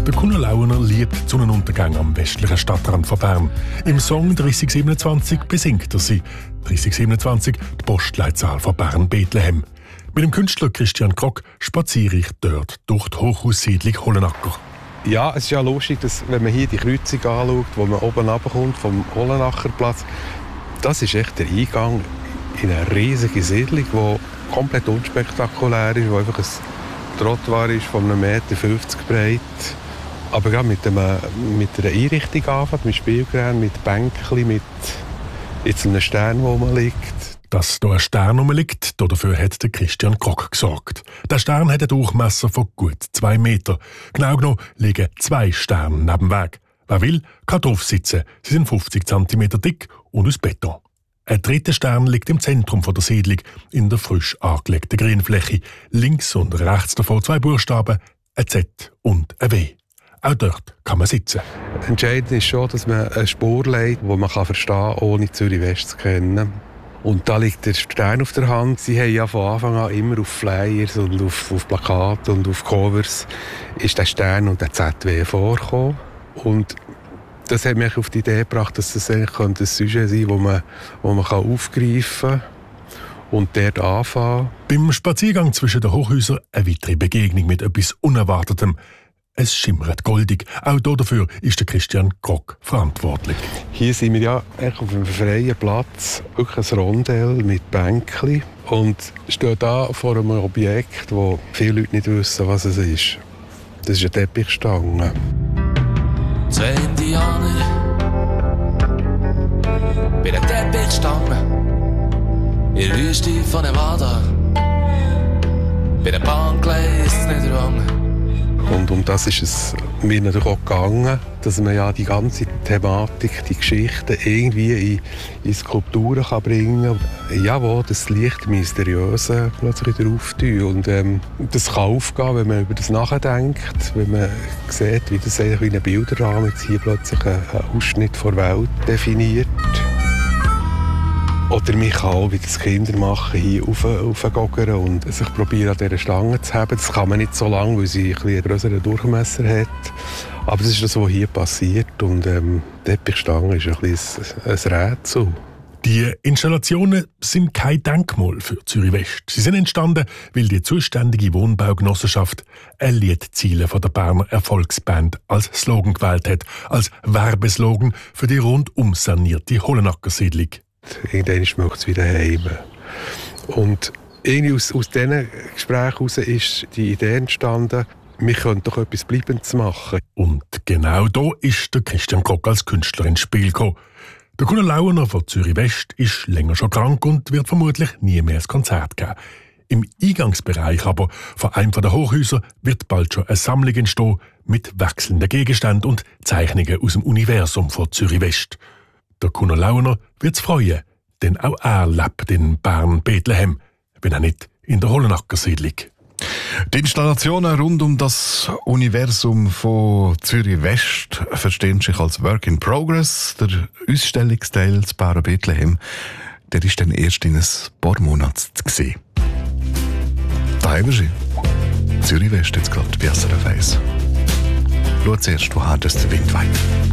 Der Cunolauener liebt die Sonnenuntergang am westlichen Stadtrand von Bern. Im Song 3027 besingt er sie. 3027, die Postleitzahl von Bern-Bethlehem. Mit dem Künstler Christian Krock spaziere ich dort durch die Hochhaussiedlung Hollenacker. Ja, es ist ja lustig, dass, wenn man hier die Kreuzung anschaut, wo man oben runterkommt vom Hollenacherplatz, das ist echt der Eingang in eine riesige Siedlung, die komplett unspektakulär ist, wo einfach ein Trottoir ist von 1,50 Meter breit. Aber gerade mit einer Einrichtung anfängt, mit Spielgeräten, mit Bänkchen, mit jetzt einem Stern, wo man liegt. Dass hier ein Stern rumliegt, dafür hat der Christian Krock gesorgt. Der Stern hat einen Durchmesser von gut 2 Meter. Genau genommen liegen 2 Sterne neben dem Weg. Wer will, kann drauf sitzen. Sie sind 50 cm dick und aus Beton. Ein dritter Stern liegt im Zentrum der Siedlung, in der frisch angelegten Grünfläche. Links und rechts davon 2 Buchstaben, ein Z und ein W. Auch dort kann man sitzen. Entscheidend ist schon, dass man eine Spur legt, die man verstehen kann, ohne Zürich West zu kennen. Und da liegt der Stern auf der Hand. Sie haben ja von Anfang an immer auf Flyers und auf Plakaten und auf Covers ist der Stern und der ZW vorgekommen. Und das hat mich auf die Idee gebracht, dass das eigentlich ein Sujet sein könnte, das man aufgreifen kann und dort anfangen. Beim Spaziergang zwischen den Hochhäusern eine weitere Begegnung mit etwas Unerwartetem. Es schimmert goldig. Auch dafür ist der Christian Krock verantwortlich. Hier sind wir ja auf einem freien Platz, wirklich ein Rondell mit Bänkchen und stehen da vor einem Objekt, wo viele Leute nicht wissen, was es ist. Das ist eine Teppichstange. 2 Indianer bei der Teppichstange in der Wüste von Nevada bei der Bahngleis nicht wrong. Und um das ist es mir natürlich auch gegangen, dass man ja die ganze Thematik, die Geschichte irgendwie in Skulpturen kann bringen kann. Ja, wo das Licht Mysteriöse plötzlich wieder auftun. Und das kann aufgehen, wenn man über das nachdenkt, wenn man sieht, wie das eigentlich wie ein Bilderrahmen jetzt hier plötzlich einen Ausschnitt der Welt definiert. Oder mich auch, wie das Kinder machen, hier raufgogern und sich probieren, an dieser Stange zu haben. Das kann man nicht so lange, weil sie einen größeren Durchmesser hat. Aber das ist das, was hier passiert. Und die Teppichstange ist ein Rätsel. Die Installationen sind kein Denkmal für Zürich West. Sie sind entstanden, weil die zuständige Wohnbaugenossenschaft ein Liedziele von der Berner Erfolgsband als Slogan gewählt hat, als Werbeslogan für die rundum sanierte Hollenacker-Siedlung. Irgendwann möchte es wieder heim. Und irgendwie aus diesen Gesprächen heraus ist die Idee entstanden, wir können doch etwas Bleibendes machen. Und genau da ist der Christian Krock als Künstler ins Spiel gekommen. Der Cunolauener von Zürich West ist länger schon krank und wird vermutlich nie mehr ein Konzert geben. Im Eingangsbereich aber von einem der Hochhäuser wird bald schon eine Sammlung entstehen mit wechselnden Gegenständen und Zeichnungen aus dem Universum von Zürich West. Der Cunolauener wird es freuen, denn auch er lebt in Bern-Bethlehem, wenn auch nicht in der Hollenacker-Siedlung. Die Installationen rund um das Universum von Zürich West verstehen sich als Work in Progress. Der Ausstellungsteil zu Bern-Bethlehem, der ist dann erst in ein paar Monaten zu sehen. Da haben wir sie. Zürich West jetzt gerade bei SRF 1. Schau zuerst, woher das der Wind weht.